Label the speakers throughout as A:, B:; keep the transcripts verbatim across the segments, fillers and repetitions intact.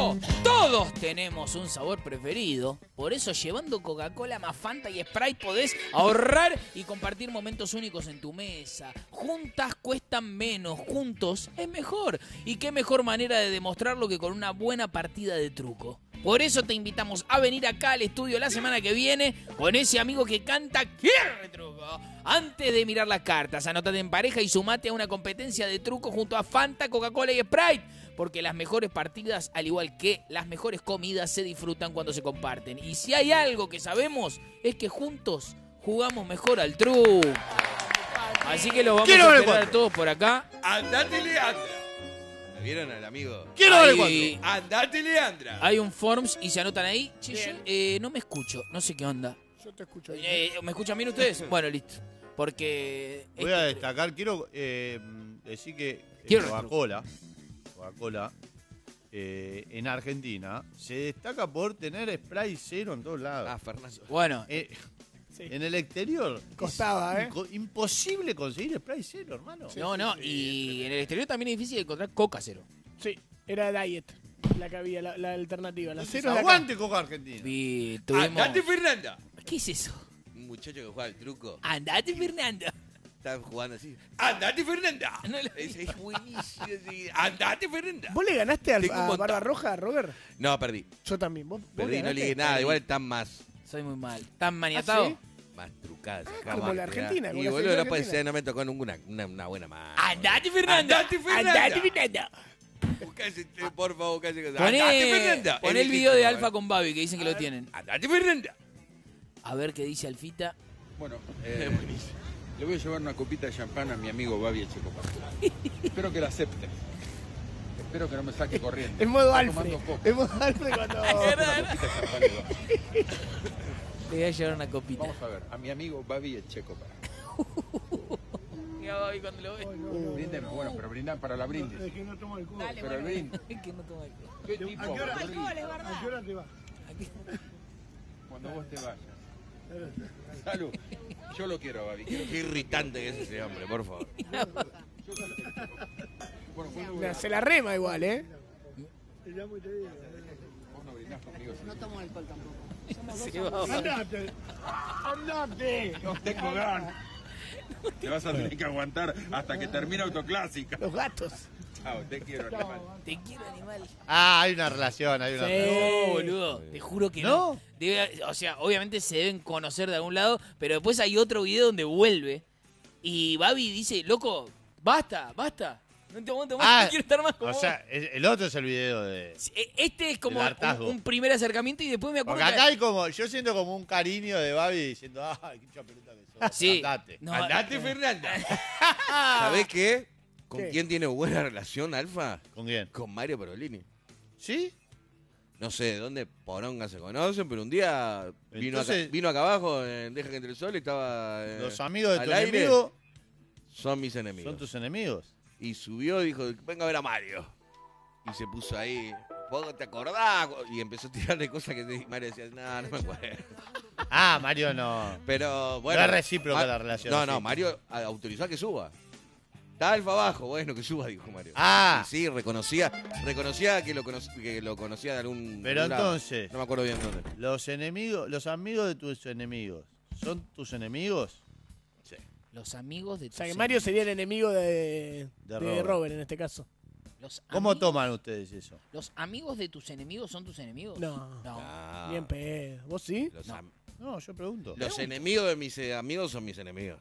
A: truco. Todos tenemos un sabor preferido. Por eso, llevando Coca-Cola más Fanta y Sprite, podés ahorrar y compartir momentos únicos en tu mesa. Juntas cuestan menos, juntos es mejor. Y qué mejor manera de demostrarlo que con una buena partida de truco. Por eso te invitamos a venir acá al estudio la semana que viene con ese amigo que canta Quiere Truco. Antes de mirar las cartas, anótate en pareja y sumate a una competencia de truco junto a Fanta, Coca-Cola y Sprite. Porque las mejores partidas, al igual que las mejores comidas, se disfrutan cuando se comparten. Y si hay algo que sabemos, es que juntos jugamos mejor al truco. Así que lo vamos
B: Quiero
A: a
B: ver
A: esperar
B: cuatro.
A: todos por acá.
C: Andate, Leandra. ¿Me vieron al amigo?
B: Quiero ver
A: Hay-
B: cuatro.
C: Andate, Leandra.
A: Hay un forms y se anotan ahí. Che, yo,
D: Bien.
A: eh, no me escucho, no sé qué onda.
D: Yo te escucho ahí.
A: Eh, ¿Me escuchan bien ustedes? Bueno, listo. Porque...
B: Voy a
A: este-
B: destacar, quiero eh, decir que eh,
A: Quiero
B: Coca-Cola, Coca-Cola, eh, en Argentina, se destaca por tener Sprite cero en todos lados.
C: Ah, Fernando.
A: Bueno,
B: Eh,
D: Sí.
B: En el exterior
D: Costaba,
B: es
D: ¿eh?
B: inco- imposible conseguir Sprite cero, hermano.
A: no, no. Y en el exterior también es difícil encontrar Coca cero.
D: Sí, era Diet la que había, la, la alternativa. La cero es de acá.
B: Aguante Coca Argentina.
A: Y tuvimos...
C: Andate, Fernanda.
A: ¿Qué es eso?
C: Un muchacho que juega al truco.
A: Andate, Fernando.
C: Está jugando así. Andate, Fernanda.
A: No lo
C: es, es buenísimo. sí. Andate, Fernanda.
D: ¿Vos le ganaste al,
C: Tengo un
D: a
C: montón.
D: Barba Roja, Robert?
C: No, perdí.
D: Yo también. ¿Vos, vos
C: Perdí, no
D: ganaste?
C: ligué nada. Igual están más,
A: Soy muy mal. ¿Tan maniatado?
D: ¿Ah, sí?
C: más trucadas.
D: Ah,
C: acá,
D: como
C: más
D: la
C: trucadas.
D: Argentina, como
C: Y
D: la
C: boludo,
D: selección
C: no puede
D: argentina.
C: ser, no me tocó ninguna una, una buena mano.
A: Andate, Fernando.
C: Andate, Fernanda.
A: Andate, Fernando.
C: Buscá ese, por favor, buscá ese cosa.
A: Poné,
C: Andate, Fernanda.
A: poné
C: Es
A: el video de
C: legítimo,
A: Alfa
C: ¿eh?
A: con Babi que dicen que lo tienen.
C: Andate, Fernanda.
A: A ver qué dice Alfita.
E: Bueno, eh, le voy a llevar una copita de champán a mi amigo Babi Echecopar. Espero que la acepte. Espero que no me saque corriendo.
D: En modo
E: Está
D: Alfred.
E: tomando coca.
D: En modo Alfred cuando...
E: Una copita de champán le doy.
A: Le voy a llevar una copita.
E: Vamos a ver, a mi amigo Babi Echecopar.
A: Mira Babi cuando lo ve.
E: Brindemos, bueno, pero brindan para la brindis.
D: Es que no toma alcohol.
E: Pero el brindis.
A: que no toma alcohol.
E: ¿Qué tipo?
D: ¿A qué hora,
E: de brindis?
D: ¿A qué hora te vas?
E: Cuando vos te vayas. Salud. Yo lo quiero, Babi. Quiero
C: Qué irritante que es ese hombre, por favor.
E: Bueno, ¿cuándo voy
D: Mira,
E: a-
D: se la rema igual, ¿eh?
E: vos no brindás conmigo.
F: No tomo alcohol tampoco.
A: Se va.
D: ¡Andate! ¡Andate!
E: No tengo ganas. Te vas a tener que aguantar hasta que termine Autoclásica.
D: Los gatos.
E: Chao, te quiero, animal.
A: Te quiero, animal.
B: Ah, hay una relación, hay una
D: Sí.
B: relación.
A: No, boludo. Te juro que no.
B: ¿No?
A: Debe- o sea, obviamente se deben conocer de algún lado, pero después hay otro video donde vuelve. Y Babi dice, loco, basta, basta. No te aguanto más,
B: Ah,
A: no quiero estar más con
B: O
A: vos".
B: sea, el el otro es el video de...
A: Eh, Este es como
B: el
A: un,
B: hartazgo.
A: un primer acercamiento y después me acuerdo
B: Porque
A: que-
B: acá hay como, yo siento como un cariño de Babi diciendo, ay, qué chapelota que sos.
A: Sí.
B: Andate.
A: No,
C: Andate, Fernanda. ¿Sabés qué? ¿Con
D: ¿Qué?
C: quién tiene buena relación, Alfa?
B: ¿Con quién?
C: Con Mario Perolini.
B: ¿Sí?
C: No sé de dónde poronga se conocen, pero un día vino,
B: Entonces-
C: acá, vino acá abajo, en Deja que entre el sol, y estaba... eh,
B: Los amigos de
C: al
B: tu
C: aire.
B: enemigo
C: Son mis enemigos.
B: son tus enemigos.
C: Y subió y dijo, venga a ver a Mario. Y se puso ahí, ¿vos te acordás? Y empezó a tirarle cosas que Mario decía, no, no me acuerdo.
B: Ah, Mario no.
C: Pero bueno.
B: No es recíproca
C: Ma-
B: la relación,
C: No,
B: sí.
C: no, Mario a- autorizó a que suba. Está Alfa abajo, bueno, que suba, dijo Mario.
B: Ah.
C: Y sí, reconocía, reconocía que lo, cono- que lo conocía de algún.
B: Pero
C: algún lado.
B: entonces,
C: No me acuerdo bien dónde.
B: los enemigos, los amigos de tus enemigos, ¿son tus enemigos?
C: Sí.
A: Los amigos de
D: O
A: tus
D: sea, que Mario
A: enemigos.
D: sería el enemigo de,
B: De
D: de
B: Robert.
D: Robert. en este caso.
A: Los
B: ¿Cómo
A: amigos-
B: toman ustedes eso?
A: ¿Los amigos de tus enemigos son tus enemigos?
D: No.
A: No.
C: Ah,
D: Bien pedo. ¿Vos sí?
C: Los,
A: No.
C: am-
B: No, yo pregunto.
C: los enemigos de mis eh, amigos son mis enemigos.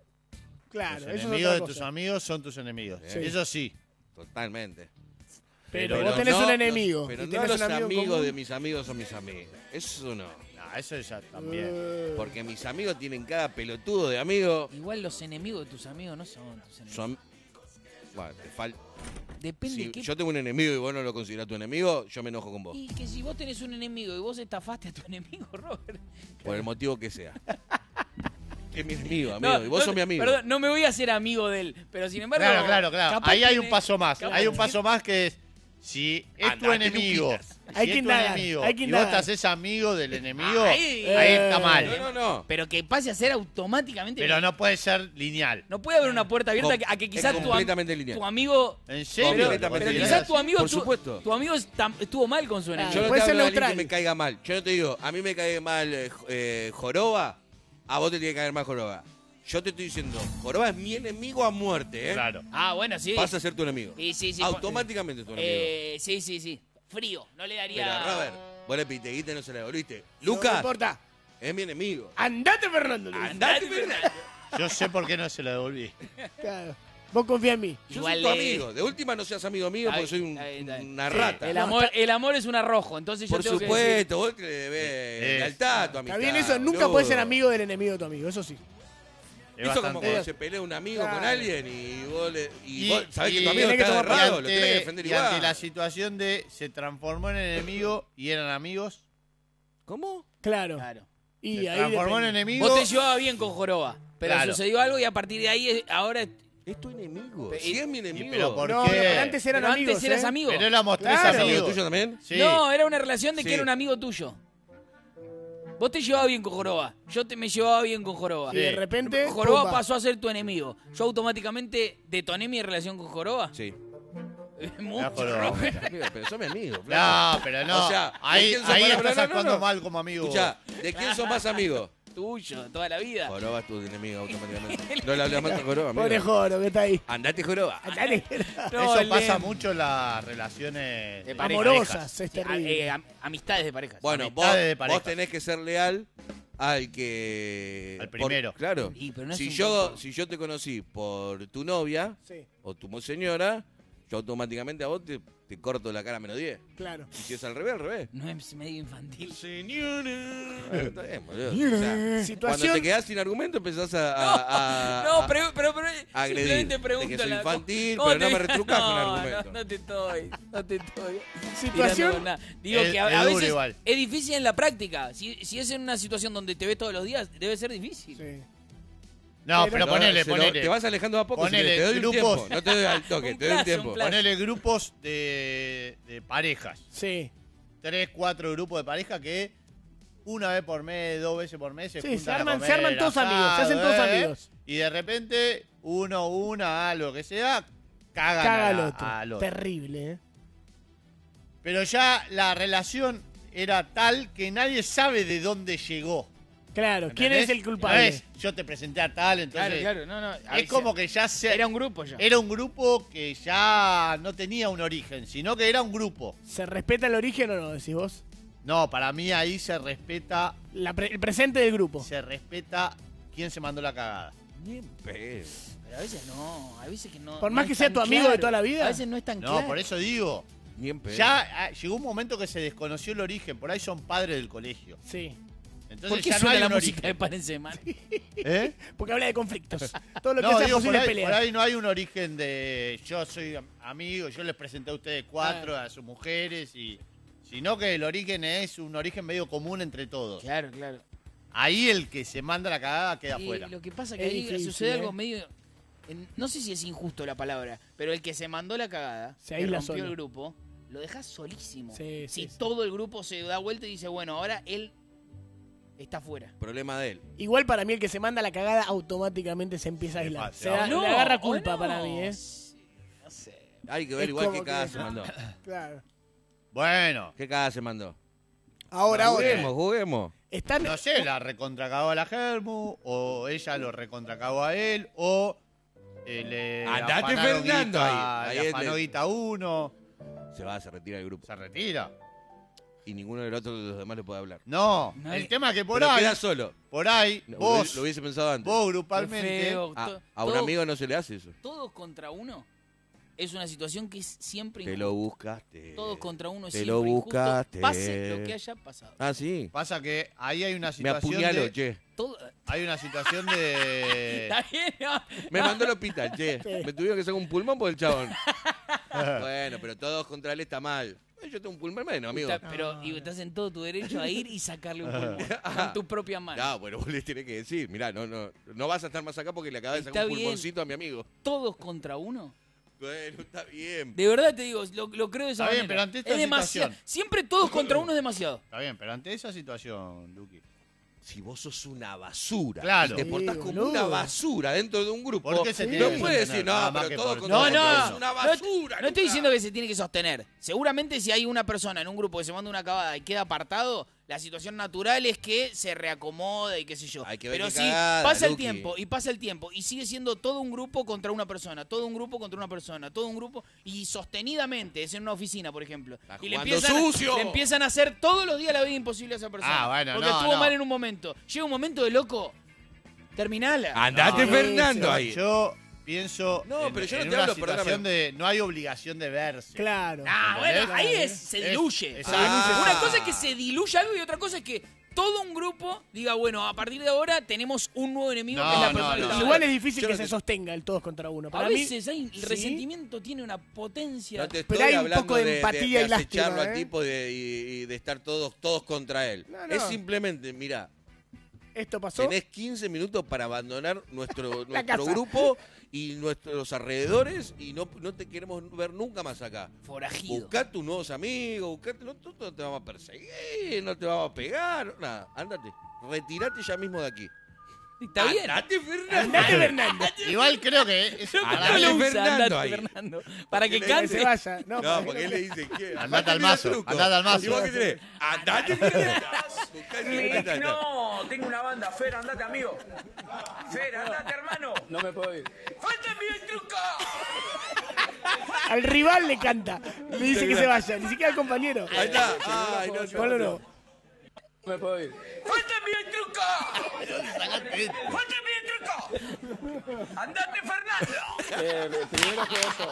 D: Claro,
B: Los
D: eso es
B: enemigos
D: otra
B: de tus
D: cosa.
B: amigos son tus enemigos.
C: Sí.
B: Eso sí.
C: Totalmente.
D: Pero,
B: Pero
D: vos tenés
C: no
D: un
C: los-
D: enemigo.
C: pero
D: y
C: no
D: tenés
C: los
D: un amigo en
C: amigos
D: común.
C: de mis amigos son mis amigos. Eso no.
B: No, eso ya también.
D: Eh,
C: Porque mis amigos tienen cada pelotudo de amigo.
A: Igual los enemigos de tus amigos no son tus enemigos.
C: Son. Bueno, te falta.
A: Depende
C: Si
A: qué...
C: yo tengo un enemigo y vos no lo considerás tu enemigo, yo me enojo con vos.
A: Y que si vos tenés un enemigo y vos estafaste a tu enemigo, Robert.
C: Por el motivo que sea. Que es mi enemigo, amigo.
A: No,
C: y vos
A: no,
C: sos mi amigo.
A: Perdón, no me voy a hacer amigo de él, pero sin embargo...
B: Claro, claro, claro.
A: capaz
B: Ahí hay un
A: tiene-
B: paso más.
A: capaz
B: Hay un
A: tiene-
B: paso más que es, Si es tu
C: Andate,
B: enemigo,
C: Luquitas.
B: si
D: Hay
B: es
D: que
B: tu
D: indagar,
B: enemigo
D: hay que
B: y vos te
D: indagar.
B: haces amigo del enemigo,
A: Ahí-
B: ahí está
D: Eh,
B: mal.
C: No, no, no.
A: Pero que pase a ser automáticamente.
B: Pero no puede ser lineal.
A: No puede haber una puerta abierta
C: Com-
A: a que
C: es
A: quizás tu, am-
C: completamente lineal.
A: tu amigo.
B: ¿En serio?
A: Pero,
C: Completamente
A: pero
C: lineal.
A: quizás tu amigo.
C: Por
A: tu-
C: supuesto.
A: Tu amigo está- estuvo mal con su enemigo.
C: Yo no
D: Puede
C: te
D: ser
C: hablo de alguien
D: neutral.
C: que me caiga mal. Yo no te digo, a mí me cae mal eh, eh, Joroba, a vos te tiene que caer mal Joroba. Yo te estoy diciendo, Joroba es mi enemigo a muerte, ¿eh?
B: Claro.
A: Ah, bueno, sí.
C: Pasa a ser tu enemigo.
A: Sí, sí, sí.
C: Automáticamente tu enemigo.
A: Eh, sí, sí, sí. Frío. No le daría.
C: Pero, Robert, vos le pediste guita y no se la devolviste.
D: No
C: Lucas
D: importa.
C: es mi enemigo.
D: Andate, Fernando. le dice.
C: Andate, Fernando.
B: Yo sé por qué no se lo devolví.
D: Claro. Vos confía en mí.
C: Yo
A: Igual
C: soy tu
A: le-
C: amigo. De última no seas amigo mío porque
A: Está
C: soy
A: bien,
C: un-
A: está bien, está bien.
C: una
D: Sí,
C: rata.
A: El
D: No,
A: amor,
D: está-
A: el amor es un arrojo. Entonces yo
C: Por
A: tengo que
C: supuesto, vos te le debes
B: Eh,
C: lealtad a tu amistad.
D: Está bien eso. Nunca
C: boludo.
D: puedes ser amigo del enemigo de tu amigo. Eso sí.
B: Es
C: Eso como
B: bastante-
C: cuando se pelea un amigo
D: Claro.
C: con alguien y vos, le, y
B: Y-
C: vos sabés que
B: y-
C: tu amigo
D: Tenés que
C: está
D: tomar-
C: errado,
B: y
C: lo
B: ante-
C: tenés que defender
B: y
C: igual.
B: ante la situación de se transformó en enemigo y eran amigos,
C: ¿Cómo?
D: Claro.
A: Claro.
D: Y
B: se
D: ahí
B: transformó en
D: depende.
B: enemigo.
A: Vos te llevabas bien con Joroba. Pero
B: Claro.
A: sucedió algo y a partir de ahí eh, ahora.
C: Es tu enemigo.
A: Pe-
C: Si es mi enemigo.
B: pero por-
D: No,
B: qué?
D: pero pero antes eran
A: Pero
D: amigos.
A: antes eras
D: ¿eh?
A: amigo.
B: Pero éramos tres
D: Claro.
C: ¿Es amigo
B: amigos.
C: tuyo también?
B: Sí.
A: No, era una relación de
B: Sí.
A: que era un amigo tuyo. Vos te llevabas bien con Joroba. Yo te me llevaba bien con Joroba.
D: Y de
B: Sí.
D: repente.
A: Joroba
D: pumba.
A: pasó a ser tu enemigo. Yo automáticamente detoné mi relación con Joroba.
C: Sí.
A: Mucho,
B: Joroba.
A: Robert.
C: Amigo, pero sos mi amigo. flaco.
B: No, pero no.
C: O sea,
B: ahí
C: ¿de quién sos
B: ahí
C: más-
B: estás
C: no, no, no,
B: actuando
C: no.
B: mal como amigo.
C: Escuchá, ¿de quién sos más amigo?
A: Tuyo, toda la vida.
C: Joroba es tu enemigo automáticamente. No le hables más a Joroba,
D: Pobre
C: amigo.
D: Joro que está ahí.
C: Andate, Joroba.
D: Andale.
A: No,
B: Eso
A: el
B: pasa
A: de-
B: mucho en las relaciones
A: De pareja.
D: Amorosas. Es
A: Sí, a-
D: terrible.
A: eh, am- amistades de parejas.
C: Bueno, vos,
B: Amistades de
C: vos
B: parejas.
C: tenés que ser leal al que...
B: Al
C: por-
B: primero.
C: claro.
A: Y, pero no es
C: si,
A: un
C: yo,
A: poco-
C: si yo te conocí por tu novia
D: Sí,
C: o tu señora, yo automáticamente a vos te, te corto la cara menos diez.
D: claro.
C: Y si es al revés, al revés.
A: No es medio infantil.
C: Bueno, está bien, boludo. O sea, cuando
D: Situación.
C: te quedás sin argumento empezás a... a- a-
A: No,
C: a-
A: pero, pero, pero
C: agredir.
A: simplemente
C: De
A: pregunto
C: que soy
A: la-
C: infantil,
A: ¿cómo
C: pero
A: te-
C: no me retrucás con
A: No,
C: argumentos.
A: No, no te estoy, no te estoy.
D: Situación.
A: tirando con nada. Digo
B: Es-
A: que a,
B: es
A: a
B: duro
A: veces
B: igual.
A: es difícil en la práctica. Si, si es en una situación donde te ves todos los días, debe ser difícil.
D: Sí.
B: No,
D: Pero-
B: pero
C: No,
B: ponele,
C: se lo-
B: ponele.
C: Te vas alejando a poco, si
B: Ponele
C: querés, te doy un
B: grupos.
C: tiempo. No te doy al toque,
A: Un
C: te doy un
A: plazo,
C: tiempo.
A: un plazo.
B: Ponele grupos de, de parejas.
D: Sí.
B: Tres, cuatro grupos de pareja que una vez por mes, dos veces por mes se
D: Sí,
B: juntan
D: se
B: a
D: arman-
B: comer
D: se arman todos
B: asado,
D: amigos, se hacen todos
B: ¿eh?
D: amigos.
B: Y de repente, uno, una, lo que sea, cagan
D: Caga
B: a
D: al
B: la-
D: otro.
B: al otro.
D: Terrible, ¿eh?
B: Pero ya la relación era tal que nadie sabe de dónde llegó.
D: Claro. ¿Quién
B: ¿entendés?
D: es el culpable?
B: No es, yo te presenté a tal, entonces...
A: Claro, claro, no, no.
B: Es como que ya se...
A: Era un grupo ya.
B: Era un grupo que ya no tenía un origen, sino que era un grupo.
D: ¿Se respeta el origen o no, decís vos?
B: No, para mí ahí se respeta,
D: La pre- el presente del grupo.
B: se respeta quién se mandó la cagada.
C: Bien pedo.
A: Pero a veces no, a veces que no.
D: Por
A: no
D: más
A: es
D: que sea
A: tan
D: tu amigo de toda la vida.
A: A veces no es tan
B: No,
A: claro.
B: por eso digo,
C: Bien pedo.
B: ya ah, llegó un momento que se desconoció el origen, por ahí son padres del colegio.
D: Sí.
B: Entonces
A: ¿Por qué
B: ya no
A: suena
B: hay
A: la
B: un
A: música de
B: origen.
A: Parense Man?
B: ¿Eh?
D: Porque habla de conflictos. Todo lo que
B: No,
D: sea
B: digo, por
D: posible
B: ahí,
D: pelea.
B: por ahí no hay un origen de yo soy am- amigo, yo les presenté a ustedes cuatro, a sus mujeres, y sino que el origen es un origen medio común entre todos.
A: Claro, claro.
B: Ahí el que se manda la cagada queda
A: Y
B: afuera.
A: lo que pasa es que
D: Es
A: ahí
D: difícil,
A: sucede
D: ¿eh?
A: algo medio. en- no sé si es injusto la palabra, pero el que se mandó la cagada,
D: Se
A: que
D: aísla
A: rompió
D: solo.
A: el grupo, lo dejas solísimo.
D: Sí,
A: si
D: sí, sí.
A: todo el grupo se da vuelta y dice, bueno, ahora él está fuera.
C: Problema de él.
D: Igual para mí el que se manda la cagada automáticamente se empieza a
B: Sí,
D: aislar.
B: pasa.
D: Se da-
A: No,
D: le agarra
A: o
D: culpa
A: no.
D: para mí, ¿eh?
A: Sí, no sé.
C: Hay que ver
D: Es
C: igual
D: como
C: qué
D: que-
C: cagada se mandó.
D: Claro.
B: Bueno,
C: ¿Qué cagada se mandó?
D: Ahora, ahora.
C: Juguemos, juguemos.
D: Están...
B: no sé, la recontracagó a la Germu, o ella lo recontracagó a él, o eh, le
C: Andate,
B: afanaron
C: Fernando,
B: guita-
C: ahí.
B: le
C: Ahí
B: afanó
C: le-
B: guita a uno,
C: Se va, se retira del grupo.
B: se retira.
C: Y ninguno de los otros de los demás le puede hablar.
B: No,
A: No
B: el
A: hay-
B: tema es que por
C: Pero
B: ahí,
C: queda solo.
B: por ahí,
C: No,
B: vos,
C: lo hubiese pensado antes.
B: vos
A: Qué
B: grupalmente,
A: feo.
C: A,
A: To-
C: a un
A: todo-
C: amigo no se le hace eso.
A: Todos contra uno es una situación que es siempre
C: Te
A: injusta.
C: lo buscaste.
A: Todos contra uno es
C: Te
A: siempre
C: lo
A: injusto,
C: buscaste.
A: pase lo que haya pasado.
C: Ah, sí.
B: pasa que ahí hay una
C: Me
B: situación
C: apuñalo,
B: de,
C: che.
A: Todo,
B: hay una situación de,
A: ¿Está bien? No,
C: Me
A: no.
C: mandó al hospital, che. Me tuvieron que sacar un pulmón por el chabón. Bueno, pero todos contra él está mal. Eh, Yo tengo un pulmón menos, amigo.
A: Está- pero y estás en todo tu derecho a ir y sacarle un pulmón con tu propia mano.
C: No, bueno, vos le tenés que decir, mirá, no, no, no vas a estar más acá porque le acabas de
A: Está
C: sacar un
A: bien.
C: pulmoncito a mi amigo.
A: Todos contra uno
C: Bueno, está bien.
A: De verdad te digo, lo, lo creo de esa
B: Está bien,
A: manera.
B: pero ante esta
A: es demasiado.
B: situación.
A: Siempre todos contra uno es demasiado.
B: Está bien, pero ante esa situación, Luqui.
C: Si vos sos una basura
B: Claro.
C: y te portás
D: Sí,
C: como
D: boludo.
C: una basura dentro de un grupo,
B: ¿Por qué se
C: no
B: tiene que
C: puedes
B: sostener?
C: decir, no,
B: Nada más
C: pero
B: que
C: todo
B: por-
C: contra
A: No,
C: vos,
A: no,
C: sos una
A: no,
C: basura.
A: no estoy
C: Luca.
A: diciendo que se tiene que sostener. Seguramente si hay una persona en un grupo que se manda una cagada y queda apartado, la situación natural es que se reacomode y qué sé yo.
C: Hay que ver
A: Pero
C: qué
A: si
C: cagada,
A: pasa el
C: Luqui.
A: tiempo y pasa el tiempo y sigue siendo todo un grupo contra una persona, todo un grupo contra una persona, todo un grupo y sostenidamente, es en una oficina, por ejemplo.
C: Está
A: Y le
C: jugando
A: empiezan,
C: sucio.
A: le empiezan a hacer todos los días la vida imposible a esa persona.
B: Ah, bueno,
A: porque
B: no,
A: estuvo
B: no.
A: mal en un momento. Llega un momento de loco, terminala.
C: Andate,
B: No,
C: Fernando,
D: yo-
C: ahí.
B: Yo pienso
C: No,
B: en,
C: pero yo no
B: en
C: te
B: una
C: hablo,
B: situación
C: perdóname.
B: de no hay obligación de verse.
D: Claro.
A: Ah,
B: ¿Entendés?
A: bueno, ahí es, se
B: Es-
A: diluye.
B: exacto.
C: Ah.
A: Una cosa es que se diluya algo y otra cosa es que todo un grupo diga, bueno, a partir de ahora tenemos un nuevo enemigo
B: No,
A: que es la
B: no,
A: persona que
B: no.
A: está
D: Igual
A: mal.
D: es difícil
C: Yo
D: que
C: no
D: se
C: te-
D: sostenga el todos contra uno.
A: A
D: Para mí,
A: veces hay, el
D: ¿sí?
A: resentimiento tiene una potencia.
C: No te
D: Pero
C: estoy
D: hay un
C: hablando
D: poco de
C: de,
D: empatía
C: de-
D: y
C: de
D: lástima,
C: acecharlo
D: ¿eh?
C: al tipo de, y, y de estar todos, todos contra él.
D: No, no.
C: Es simplemente, mira,
D: Esto pasó.
C: tenés quince minutos para abandonar nuestro,
D: La
C: nuestro
D: casa.
C: grupo y nuestros alrededores y no, no te queremos ver nunca más acá.
A: Forajido.
C: Buscá tus nuevos amigos, buscate, no, tú no te vamos a perseguir, no te vamos a pegar, nada, ándate, retirate ya mismo de aquí.
A: Está bien.
C: Andate, Fernando.
D: Andate, Fernando.
B: Igual creo que es
A: ¿Por
B: para
A: qué
C: Andate,
A: lo
B: mí-
A: usa?
C: Fernando
A: Andate,
C: ahí.
A: Fernando. Para que
C: Que
D: Que se
A: cante.
D: vaya. No,
C: No,
D: para
C: porque
D: que
C: él le dice que.
B: Andate al mazo, andate al mazo.
C: ¿Y vos qué tenés? Andate, Fernando. Buscá el que te-
F: No, tengo una banda. Fer, andate, amigo. Fer, andate, hermano.
E: No me puedo ir.
F: ¡Falta mi truco!
D: al rival le canta. Le dice que se vaya. Ni siquiera al compañero.
C: Ahí está. Ay, no,
D: Ponlo
C: no.
D: no.
E: No me puedo ir.
F: ¡Falta mi truco! ¡Falta mi truco! ¡Andate, Fernando!
E: Eh, primero que eso.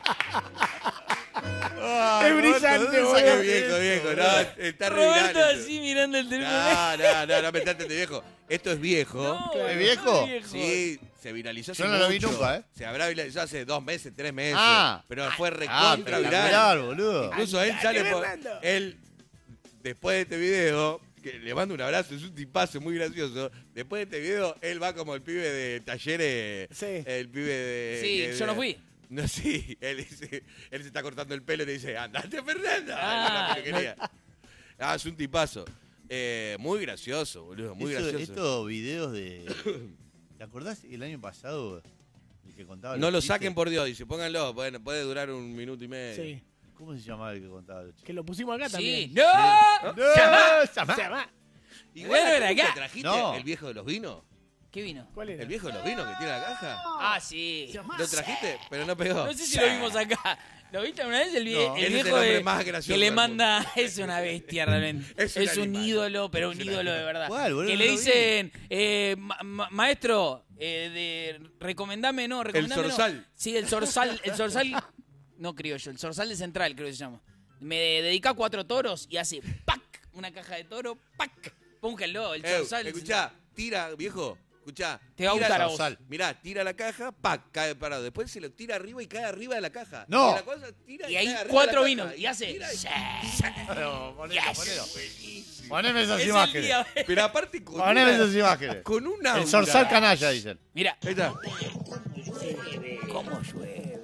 B: Ay,
D: Es brillante,
B: Roberto, ¿dónde
D: boludo.
B: sacas
C: Viejo, viejo, no, está re
A: Roberto
C: viral esto.
A: así mirando el teléfono.
C: No, no, no, no me trates de viejo. Esto es viejo.
A: No,
B: ¿Es viejo?
C: Sí, se viralizó hace
B: Yo no lo vi
C: mucho.
B: nunca, ¿eh?
C: Se habrá viralizado hace dos meses, tres meses.
B: Ah.
C: pero fue
B: Ah,
C: recontra viral.
B: espectacular, boludo.
C: Incluso él sale por.
D: Fernando.
C: Él, después de este video, que le mando un abrazo, es un tipazo muy gracioso. Después de este video, él va como el pibe de talleres.
D: Sí.
C: El pibe de.
A: Sí,
C: que-
A: yo no fui.
C: No, sí. Él, dice, él se está cortando el pelo y le dice, andate, Fernanda.
A: Ah,
C: Ah, peluquería. Ah, es un tipazo. Eh, muy gracioso, boludo, muy
B: Eso-
C: gracioso.
B: Estos videos de... ¿Te acordás el año pasado? El que contaba
C: No
B: los
C: lo
B: chistes?
C: saquen por Dios, dice, pónganlo, bueno, puede durar un minuto y medio.
D: Sí.
B: ¿Cómo se llamaba el que contaba los chistes?
D: Que lo pusimos acá
A: Sí.
D: también.
A: ¡No!
B: ¡No! ¡Llamá!
D: Se llama.
C: ¿Y
A: Bueno,
C: vos
A: era
C: nunca
A: acá.
C: trajiste
B: No.
C: el viejo de los vinos?
A: ¿Qué vino?
D: ¿Cuál era?
C: ¿El viejo de los vinos que tiene la caja?
A: Ah, sí.
C: ¿Lo trajiste? Pero no pegó.
A: No sé si lo vimos acá. ¿Lo viste alguna vez? El, vie-
B: No.
A: el
C: Ese es el
A: viejo
C: hombre
A: de-
C: más gracioso
A: que le
C: del
A: manda... Es una bestia realmente.
C: Es
A: Es,
C: un
A: un
C: animal.
A: ídolo, pero
C: Es
A: un
C: un
A: ídolo de
C: animal.
A: verdad.
B: ¿Cuál, boludo?
A: Que
B: No
A: le
B: lo vi.
A: dicen, eh, ma- ma- maestro, eh, de, recomendame, no, recomendame. no.
C: Zorzal.
A: Sí, el Zorzal. El Zorzal, no criollo, el Zorzal de Central creo que se llama. Me dedica cuatro toros y hace ¡pac! Una caja de toro, ¡pac! Pónganlo, el
C: Eh,
A: Zorzal.
C: escuchá, tira, viejo, escuchá.
A: Te va a
C: tira
A: gustar
C: el
A: a vos.
C: zorzal. Mirá, tira la caja, pac, cae parado. Después se lo tira arriba y cae arriba de la caja.
B: No.
C: Y, la cosa tira
A: Y
C: y
A: ahí
C: cae arriba
A: cuatro
C: de la
A: vinos
C: caja.
A: y hace...
C: tira y-
A: Sí.
B: No, ponelo,
A: Yes.
B: ponelo. Poneme esas
A: Es el
B: imágenes.
A: día.
C: Pero aparte con
B: Poneme
C: una,
B: esas imágenes.
C: con una
B: El zorzal canalla, dicen.
A: Mira,
C: Ahí está.
A: cómo llueve.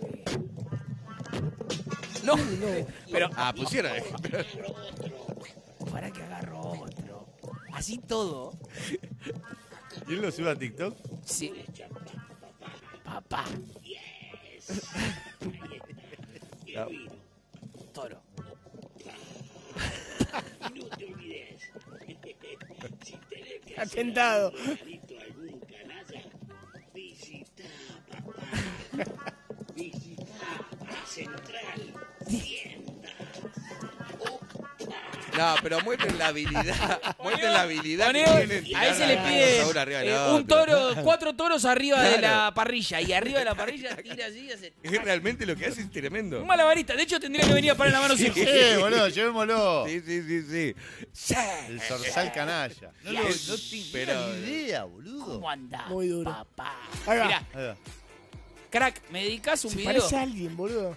A: No, pero
C: Ah, pusieron.
A: para que agarro otro. Así todo.
B: ¿Y él lo sube a TikTok?
A: Sí. Papá. Toro.
D: Atentado.
C: No, pero muestren la habilidad. Muestren la habilidad
A: Poné-
C: que tienen.
A: a ese le
C: tirar
A: pide
C: uno arriba del
A: eh,
C: otro.
A: un toro, cuatro toros arriba de
C: Claro.
A: la parrilla. Y arriba de la parrilla tira así y hace.
C: Es realmente lo que hace es tremendo.
A: Un malabarista. De hecho, tendría que venir a parar la mano
B: Sí,
A: siempre.
B: boludo, llevémoslo.
C: Sí, sí, sí, sí. Sí.
B: El zorzal canalla. No, lo, no tenía
C: Pero-
B: ni idea, boludo.
A: ¿Cómo andás,
D: Muy duro.
A: papá?
D: Ahí va.
A: Mirá,
B: Ahí va.
A: crack, ¿me dedicás un
D: Se
A: video?
D: parece a alguien, boludo.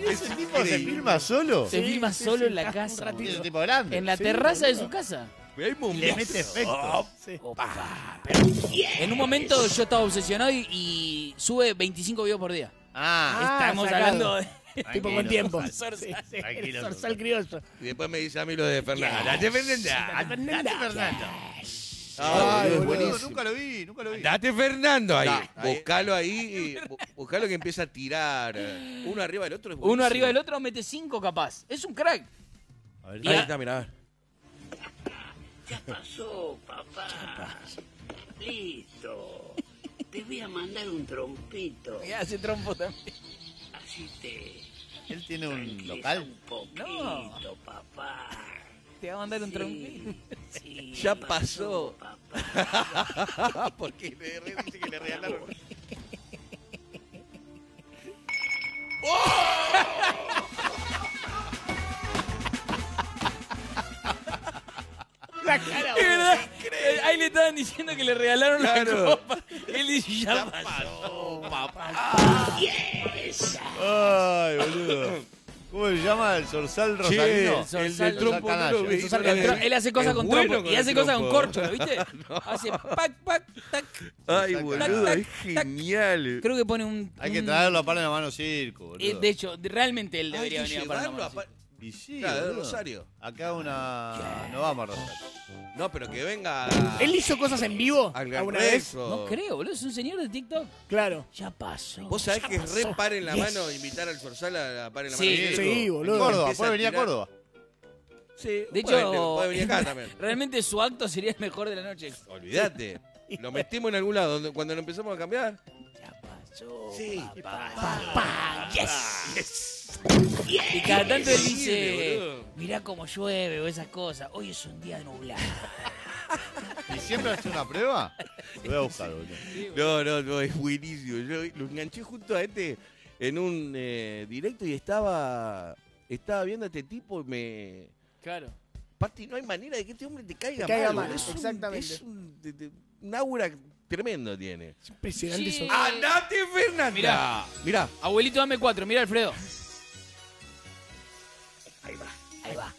B: ¿Ese tipo se filma solo?
A: Se
D: Sí,
A: filma
D: sí,
A: solo
D: sí,
A: en la
D: un
A: casa.
D: ratito.
B: Es
A: boludo.
B: un tipo grande.
A: En la
D: Sí,
A: terraza de
D: boludo.
A: su casa.
C: Pero hay
B: Y le
C: momentos.
B: mete efectos.
D: Sí.
A: En un momento yo estaba obsesionado y, y sube veinticinco videos por día.
B: Ah,
A: Estamos
D: sacado.
A: hablando de...
D: Tipo
B: tranquilo,
D: con tiempo.
B: Zorzal.
D: Sí, sí,
B: Tranquilo,
D: el zorzal
B: Zorzal.
D: criollo.
C: Y después me dice a mí lo de Fernanda. Date Fernanda.
B: Date Fernando.
C: Ah,
D: Ay,
C: boludo, es
D: boludo.
C: buenísimo.
B: Nunca lo vi, nunca lo vi.
C: Date Fernando ahí.
B: Da, ahí.
C: Buscalo ahí. y bu- Buscalo que empieza a tirar. eh, Uno arriba del otro. Es
A: Uno
C: buenísimo.
A: arriba del otro mete cinco capaz. Es un crack.
B: A ver,
A: Y
C: Ahí
A: a-
C: está, mirá.
G: Ya pasó, papá. Listo. Te voy a mandar un trompito.
A: Y hace trompo también.
G: Así te
B: ¿Él tiene un
G: tranquiliza
B: local?
G: un poquito,
A: No.
G: papá.
A: Te va a mandar un trompito.
G: Sí,
C: Ya pasó.
G: papá.
C: Porque le re- dice que le regalaron.
D: La cara,
A: Es
D: boludo.
A: verdad. Eh, Ahí le estaban diciendo que le regalaron la
C: Claro.
A: copa. Él dice, ya pasó.
B: Ay, boludo. ¿Cómo se llama el zorzal
C: Che,
B: rosarino?
A: Zorzal-
C: el del trompo
B: canalla.
C: no lo vi.
B: El zorzal
C: no lo vi.
A: Él, él hace cosas
C: Es
A: con
C: bueno
A: trompo y
C: el
A: hace cosas con
C: trompo.
A: corcho, ¿viste? Hace pac, pac, tac.
C: Ay,
B: Tac,
C: boludo,
A: tac,
C: es
A: tac.
C: genial.
A: Creo que pone un...
B: Hay que
A: un-
B: traerlo a para la mano circo, boludo.
A: eh, de hecho, de- realmente él
C: Hay
A: debería
C: que
A: venir a para
C: llevarlo a pa-
B: Y sí,
C: Claro, de
B: boludo.
C: Rosario.
B: Acá una... No vamos a Rosario.
C: No, pero que venga.
D: ¿Él hizo cosas en vivo
C: al
D: alguna
C: Gran
D: vez?
C: Rex o-
A: No creo, boludo. Es un señor de TikTok.
D: Claro.
A: Ya pasó.
C: Vos sabés que es re par en la
D: Yes.
C: mano invitar al Zorzal a a par en la
A: Sí,
C: mano. circo.
D: sí, boludo.
B: Córdoba,
C: Empieza
B: puede venir a
C: tirar-
B: Córdoba.
C: Sí,
A: De
C: puede,
A: hecho,
C: puede venir acá también.
A: realmente su acto sería el mejor de la noche.
C: Olvídate. Lo metimos en algún lado. donde- Cuando lo empezamos a cambiar.
A: Ya pasó.
C: Sí.
D: Pa, yes.
A: Y cada tanto él dice,
C: Increíble, boludo.
A: mirá cómo llueve o esas cosas. Hoy es un día nublado.
B: ¿Y siempre hace una prueba? Lo voy a buscar, boludo.
C: No, no, no, es buenísimo. Yo lo enganché junto a este en un eh, directo y estaba estaba viendo a este tipo y me...
A: Claro.
C: Pati, no hay manera de que este hombre te caiga,
D: Te caiga
C: mal.
D: mal,
C: Es un-
D: exactamente.
C: Es un, de- de- un aura tremendo tiene.
D: Es impresionante
A: Sí.
D: eso.
C: ¡Andate, Fernanda!
A: Mirá.
C: Mirá.
A: Abuelito, dame cuatro. Mira, Alfredo.
G: Ahí va.
A: Ahí va.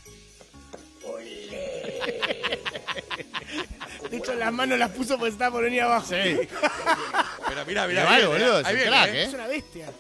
D: De hecho, las manos las puso porque estaba por venir abajo.
B: Sí.
C: Pero mirá, mirá.
B: Igual,
C: ahí viene,
B: boludo, es
C: ahí
B: un
C: viene,
B: crack,
C: ¿eh?
D: Es una bestia.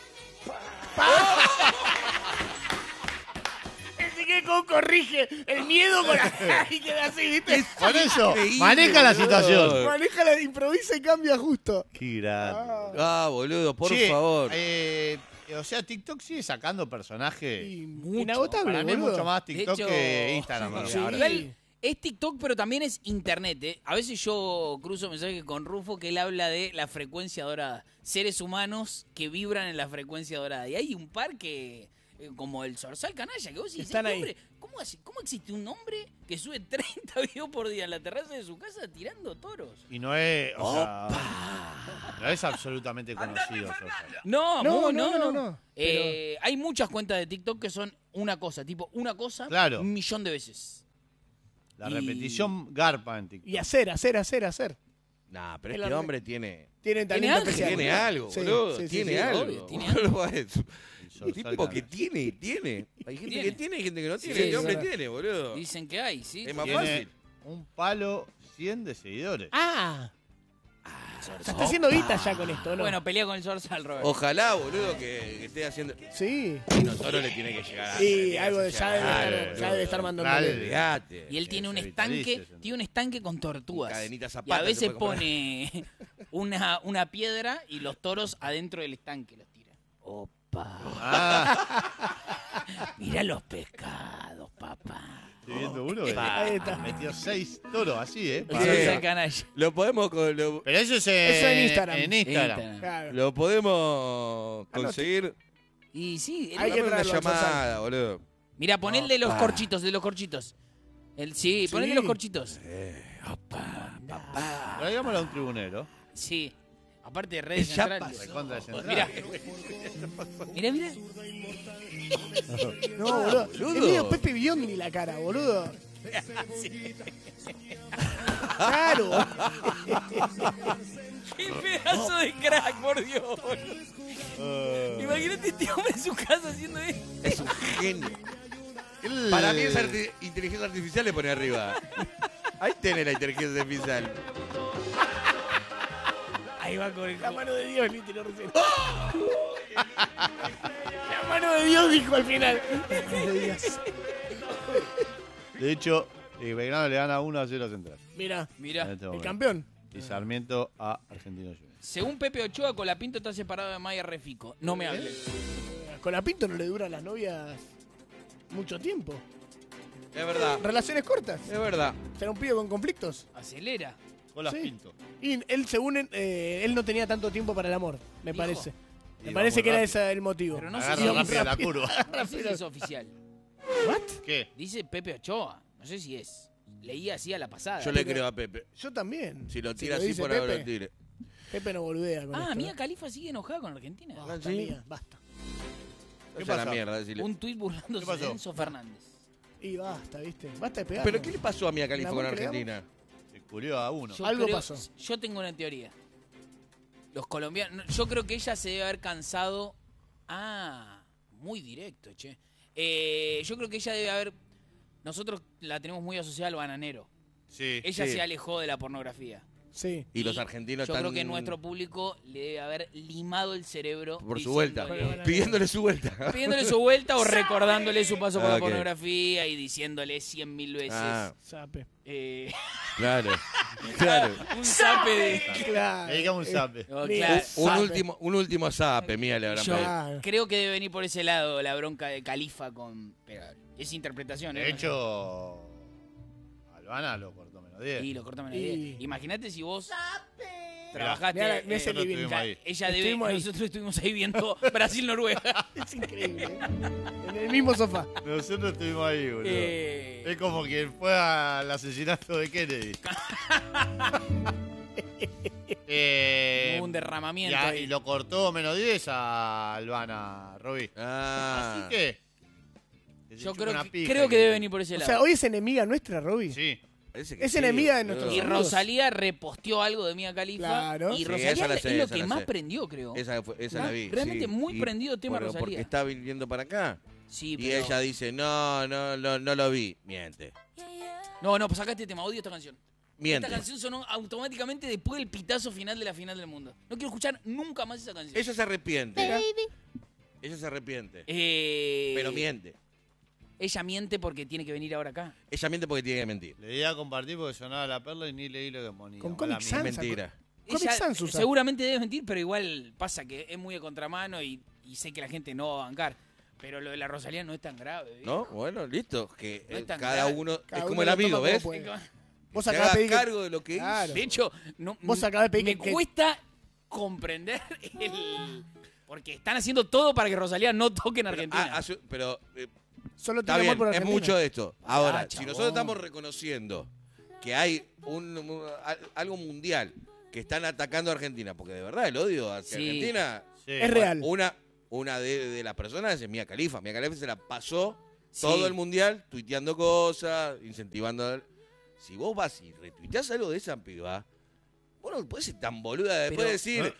D: Ese que como corrige el miedo con la... y queda así, ¿viste?
B: Por eso,
C: Increíble,
B: maneja la
C: boludo.
B: situación.
D: Maneja la improvisa y cambia justo.
B: Qué grande.
D: Ah,
C: Ah, boludo, por
B: Che,
C: favor.
B: eh, o sea, TikTok sigue sacando personajes.
D: y-
A: Mucho.
D: inagotable,
B: Para mí es
D: boludo.
B: mucho más TikTok
A: De hecho,
B: que Instagram.
A: sí.
B: ¿no? Ahora.
A: Igual es TikTok, pero también es internet. ¿eh? A veces yo cruzo mensajes con Rufo que él habla de la frecuencia dorada. Seres humanos que vibran en la frecuencia dorada. Y hay un par que, eh, como el Zorzal Canalla, que vos decís,
D: Están
A: "Este
D: ahí.
A: hombre, ¿cómo, hace- ¿cómo existe un hombre que sube treinta videos por día en la terraza de su casa tirando toros?
B: Y no es, o sea, no es absolutamente conocido. Sosa.
A: No,
D: No,
A: mu-
D: no,
A: no,
D: no,
A: no.
D: no.
A: Eh, hay muchas cuentas de TikTok que son una cosa, tipo una cosa
B: Claro.
A: un millón de veces.
B: La
A: Y-
B: repetición garpa en TikTok.
D: Y hacer, hacer, hacer, hacer.
C: Nah, pero
D: El
C: este
D: orde-
C: hombre tiene...
D: Tienen talento
A: ángel,
D: especial.
C: Tiene algo,
D: Sí,
C: boludo.
D: sí, sí,
C: tiene
D: sí,
C: algo.
A: obvio, tiene
C: boludo. Es un
B: El Zorzal
C: tipo que
B: Canalla.
C: tiene, tiene. Hay gente
A: Tiene.
C: que tiene y gente que no tiene.
A: Sí,
C: este
A: es
C: hombre
D: verdad.
C: tiene, boludo.
A: Dicen que hay, ¿sí?
C: Es más
B: Tiene
C: fácil.
B: un palo cien de seguidores.
D: Ah. Se está haciendo guita ya con esto, ¿no?
A: Bueno, pelea con el Zorzal, Robert.
C: Ojalá, boludo, que, que esté haciendo...
D: Sí.
C: Y no, Toro le tiene que llegar a...
D: Y algo de ya debe
C: Claro,
D: estar, ya debe estar
B: claro.
D: mandando.
C: Olvídate.
A: Y él tiene un
B: Ese
A: estanque,
B: vitalicio,
A: tiene un estanque con tortugas.
C: Y cadenita
A: Y a
C: Zapata
A: veces
C: se puede comprar.
A: pone una, una piedra y los toros adentro del estanque los tira. Opa,
B: Ah,
A: mira los pescados, papá.
B: estoy viendo uno que
D: Ahí está.
B: metió seis toros así, ¿eh?
A: El
B: Para-
A: Zorzal Canalla.
C: Lo podemos... con- Lo,
B: Pero eso es eh,
D: Eso en Instagram.
B: En Instagram.
A: Instagram.
D: Claro.
C: lo podemos conseguir...
A: Y sí, el-
D: Hay que
C: Dame una
D: traerlo al
C: llamada, boludo.
A: mira, ponele los corchitos, de los corchitos. El, sí, ponele
D: Sí.
A: los corchitos.
B: Traigámoslo a un tribunero.
A: Sí. Aparte de red
C: Ya
A: central.
C: pasó.
B: Recontra de central.
A: Mirá. Mirá, mirá.
D: No, boludo.
C: boludo.
D: Es medio Pepe Biondi la cara, boludo. Claro.
A: ¡Qué pedazo de crack, por Dios!
B: Uh,
A: Imagínate este hombre en su casa haciendo esto.
C: Es un genio.
B: el-
C: Para mí esa arti- inteligencia artificial le pone arriba. Ahí tenés la inteligencia artificial.
A: Ahí va con el...
D: La mano de Dios, literal. recién. La mano de Dios dijo al final.
B: De hecho, eh, Belgrano le gana uno a cero a Central.
D: Mira,
A: Mirá.
B: En este
D: el
B: momento.
D: campeón.
B: Y Sarmiento a Argentinos Juniors.
A: Según Pepe Ochoa, Colapinto está separado de Maya Refico. No me hable.
D: Con la Pinto no le duran las novias mucho tiempo.
C: Es verdad.
D: Relaciones cortas.
C: Es verdad.
D: ¿Será un pibe con conflictos?
A: Acelera.
B: Con las
D: Sí.
B: Pinto.
D: Y él, según él, eh, él no tenía tanto tiempo para el amor, me
A: Dijo.
D: parece. Me
B: Iba
D: parece
B: muy
D: que era
B: rápido.
D: ese el motivo.
A: Pero no sé,
B: Agarra
A: si
B: rápido
A: es,
B: la curva.
A: no sé si es oficial.
B: ¿Qué?
A: Dice Pepe Ochoa. No sé si es. Leí así a la pasada.
C: Yo le creo a Pepe.
D: Yo también.
C: Si lo
D: Si
C: tira
D: lo
C: así,
D: dice
C: por ahora
D: Pepe.
C: lo tire.
D: Pepe no boludea con
A: Ah,
D: esto.
A: Mía
D: ¿eh?
A: Khalifa sigue enojada con Argentina.
C: Ah,
D: Basta,
C: ¿sí?
D: Mía, basta.
B: ¿Qué
C: Vaya a la
B: pasa?
C: mierda, decirle.
A: Un tuit burlándose
B: ¿Qué pasó?
A: de Enzo Fernández.
D: Y basta, ¿viste? Basta de pegar.
C: ¿Pero qué le pasó a Mía Khalifa
D: ¿El
C: con
D: amor que le
C: Argentina?
B: Se curió a uno.
A: Yo
D: Algo
A: creo-
D: pasó.
A: Yo tengo una teoría. Los colombianos. Yo creo que ella se debe haber cansado. Ah, muy directo, che. Eh, yo creo que ella debe haber. Nosotros la tenemos muy asociada al bananero.
B: Sí.
A: Ella
C: Sí.
A: se alejó de la pornografía.
D: Sí.
C: Y los argentinos
A: Yo
C: están
A: creo que nuestro público le debe haber limado el cerebro.
C: por su vuelta.
A: diciéndole-
C: Pidiéndole su vuelta.
A: Pidiéndole su vuelta o recordándole su paso por
C: Ah,
A: la
C: ok.
A: pornografía y diciéndole cien mil veces.
C: Ah,
D: Sape.
A: eh,
C: claro. Claro.
A: un zape de.
D: Claro.
B: Le digamos un
D: Eh,
B: zape.
A: Oh,
D: Mira,
A: claro.
C: Un
D: Sape.
C: último, un último zape, Mía le habrán
A: Yo
C: pedido.
D: Claro.
A: creo que debe venir por ese lado la bronca de Califa con. Pero es interpretación, ¿eh?
B: De hecho, Albana lo cortó menos diez.
A: Y lo cortame la
D: Y-
A: idea. Imagínate si vos trabajaste.
D: Mirá, mirá
A: eh,
D: ese
B: nosotros
D: living.
B: estuvimos ahí.
A: ella debe.
D: Estuvimos ahí.
A: Nosotros estuvimos ahí viendo Brasil-Noruega.
D: Es increíble. ¿eh? En el mismo sofá.
B: Nosotros estuvimos ahí, boludo.
A: Eh,
B: Es como quien fue al asesinato de Kennedy. eh,
A: hubo un
B: y,
A: derramamiento.
B: a-
A: ahí.
B: y lo cortó menos diez a Albana, Roby.
C: Ah.
B: Así que. que se
A: Yo
B: chupe
A: creo
B: una
A: que,
B: pija
A: creo que debe venir por ese
D: O
A: lado.
D: sea, hoy es enemiga nuestra, Roby.
B: Sí.
C: Parece que
D: Es
C: sí,
D: enemiga de
C: boludo.
D: nuestros
A: Y
D: amigos.
A: Rosalía reposteó algo de Mía Khalifa.
D: Claro.
A: Y
C: Sí,
A: Rosalía
C: esa la
A: es
C: sé,
A: lo
C: esa
A: que
C: la
A: más
C: sé.
A: prendió, creo.
C: Esa, fue- esa
A: ¿No?
C: la vi.
A: Realmente
C: sí.
A: muy
C: Y
A: prendido tema
C: por-
A: Rosalía.
C: Porque está viniendo para acá.
A: Sí,
C: Y
A: pero...
C: ella dice, no, no, no, no lo vi. Miente.
A: No, no, pues acá este tema, odio esta canción.
C: Miente.
A: Esta canción sonó automáticamente después del pitazo final de la final del mundo. No quiero escuchar nunca más esa canción.
C: Ella se arrepiente. Ella se arrepiente.
A: Eh,
C: Pero miente.
A: Ella miente porque tiene que venir ahora acá.
C: Ella miente porque tiene que mentir.
B: Le di a compartir porque sonaba la perla y ni leí lo que ponía.
D: Con
B: Mala
D: Comic
B: mía.
D: Sans.
C: Es mentira.
D: Comic
A: Ella
D: Sans usa.
A: seguramente debe mentir, pero igual pasa que es muy de contramano y, y sé que la gente no va a bancar. Pero lo de la Rosalía no es tan grave. ¿viste?
C: ¿No? Bueno, listo. Que
A: No es
C: eh,
A: tan
C: cada
A: grave.
C: uno
D: Cada
C: es
D: uno
C: como el
D: lo
C: amigo,
D: toma como
C: ¿ves?
D: puede.
C: Que
D: Vos
C: se
D: acabas de
C: haga
D: pedir que-
C: cargo de lo que
D: Claro.
C: hizo.
A: De hecho, no,
D: Vos acabás de pedir
A: me
D: que- que-
A: cuesta comprender el... Porque están haciendo todo para que Rosalía no toque en
C: Pero,
A: Argentina.
C: ah, hace- pero, eh,
D: Solo
C: está
D: tiene amor
C: bien,
D: por
C: es
D: Argentina.
C: mucho de esto. Ahora,
A: Ah,
C: si
A: chabón.
C: nosotros estamos reconociendo que hay un, un- al- algo mundial que están atacando a Argentina, porque de verdad el odio hacia
A: Sí.
C: Argentina,
B: Sí.
D: Es real.
C: una, una de, de las personas es Mía Khalifa. Mía Khalifa se la pasó
A: Sí.
C: todo el mundial tuiteando cosas, incentivando. Si vos vas y retuiteás algo de esa piba, vos no podés ser tan boluda de después
A: Pero-
C: decir,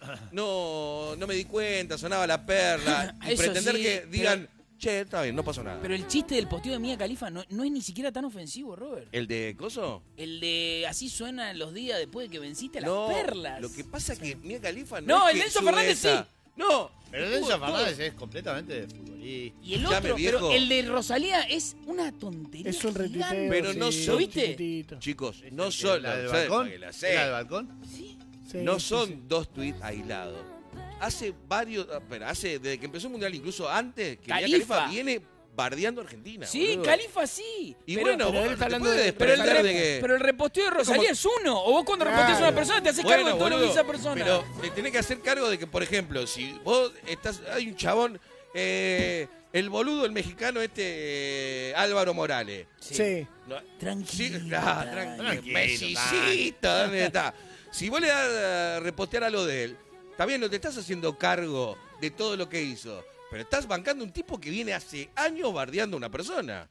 C: no, no me di cuenta, sonaba la perla, y
A: Eso
C: pretender
A: sí,
C: que
A: pero-
C: digan, che, está bien, no pasó nada.
A: Pero el chiste del posteo de Mía Khalifa no, no es ni siquiera tan ofensivo, Robert.
C: ¿El de Coso?
A: El de así suenan los días después de que venciste a las
C: No,
A: perlas.
C: lo que pasa es que Mía Khalifa no
A: No,
C: es
A: el
C: que
A: Enzo
C: sube
A: Fernández
C: esa.
A: sí.
C: No,
B: Pero
A: Todo,
B: Denso
A: todo.
B: Fernández es completamente de futbolista.
A: Y el
C: Llame
A: otro,
C: viejo.
A: pero el de Rosalía es una tontería.
D: Es un
A: gigante.
D: retuiteo.
C: Pero no
D: sí,
C: son-
A: ¿viste?
D: chiquitito.
C: chicos,
B: ¿Es
C: no
B: el que-
C: son,
B: la del
C: ¿sabes?
B: balcón?
C: Porque la sé.
B: ¿La del balcón?
A: Sí.
D: Sí,
C: No
D: sí,
C: son
D: sí.
C: dos tweets aislados. Hace varios, ah, pero hace desde que empezó el mundial, incluso antes, que Mía
A: Califa.
C: Khalifa viene bardeando a Argentina.
A: Sí,
C: boludo.
A: Califa sí.
C: Y
A: pero,
C: bueno,
D: pero
C: vos
D: él está
C: no te
D: hablando
C: puedes
D: de-
A: pero el,
C: desprender
A: re-
C: de que.
A: pero el reposteo de Rosalía es uno. O vos cuando
D: Claro.
A: reposteas a una persona te haces cargo
C: Bueno,
A: de todo lo que
C: boludo,
A: dice esa persona.
C: pero te tenés que hacer cargo de que, por ejemplo, si vos estás. Hay un chabón. eh, el boludo, el mexicano, este. eh, Álvaro Morales.
D: Sí.
C: No,
A: Tranquilo.
C: Sí, ah, tranquilo.
B: Tranquilo,
C: Mesicito, ¿dónde está? Si vos le das a repostear a lo de él, también no te estás haciendo cargo de todo lo que hizo. Pero estás bancando un tipo que viene hace años bardeando a una persona.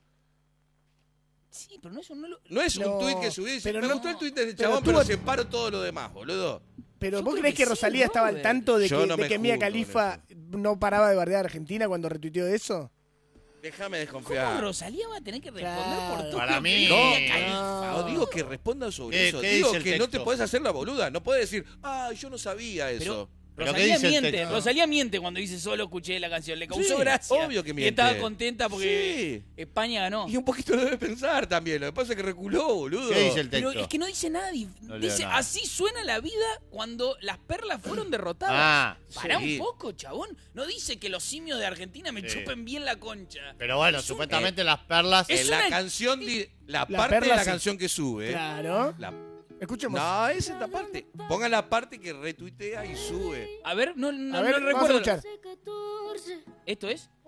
A: Sí, pero no es un... No lo-
C: No es
D: No,
C: un tuit que subís y dice,
D: pero
C: me
D: no-
C: gustó el tuit de este
D: pero
C: chabón,
D: tuvo-
C: pero separo todo lo demás, boludo.
H: Pero
A: Yo
H: ¿vos
A: creo
H: creés
A: que
H: que
A: sí,
H: Rosalía estaba al
A: brother.
H: tanto de
C: Yo
H: que,
C: no
H: de
C: me
H: que Mia
C: junto con
H: Khalifa no paraba de bardear a Argentina cuando retuiteó eso?
C: Déjame
A: ¿Cómo
C: desconfiar.
A: Rosalía va a tener que responder
H: Claro.
A: por todo?
B: Para
A: lo
B: mí-
A: que
C: No,
A: diga Khalifa?
C: no, digo que respondan sobre
B: ¿Qué-
C: eso.
B: qué
C: Digo
B: dice el
C: que no te
B: texto?
C: podés hacer la boluda. No podés decir, ah, yo no sabía eso.
A: Pero,
B: ¿Pero
A: Rosalía
B: qué dice el
A: miente,
B: texto?
A: Rosalía miente cuando dice solo escuché la canción. Le causó
C: Sí,
A: gracia.
C: obvio que
A: Y
C: miente.
A: estaba contenta porque
C: Sí.
A: España ganó.
C: Y un poquito lo debe pensar también. Lo que pasa es que reculó, boludo.
B: ¿Qué dice el
A: Pero
B: texto?
A: es que no dice nada. y
B: No leo
A: dice,
B: nada.
A: así suena la vida cuando las perlas fueron derrotadas.
B: Ah,
A: Pará
C: sí.
A: un poco, chabón. No dice que los simios de Argentina me
B: Sí.
A: chupen bien la concha.
B: Pero bueno,
A: Es un-
B: supuestamente las perlas...
A: es
C: En la
A: una-
C: canción, di- la,
H: La
C: parte de
H: perla
C: la
H: sí.
C: canción que sube.
H: Claro.
C: La-
H: Escuchemos.
C: no, esa es la parte. Pongan la parte que retuitea y sube.
A: A ver, no, no,
H: A ver,
A: no
H: vamos a
A: recuerdo.
H: escuchar.
A: ¿Esto es?